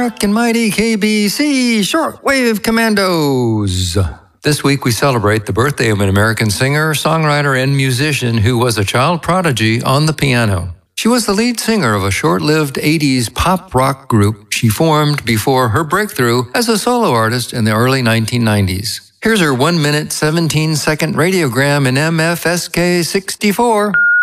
dark and mighty KBC Shortwave Commandos. This week we celebrate the birthday of an American singer, songwriter, and musician who was a child prodigy on the piano. She was the lead singer of a short-lived 80s pop rock group she formed before her breakthrough as a solo artist in the early 1990s. Here's her 1-minute, 17-second radiogram in MFSK 64.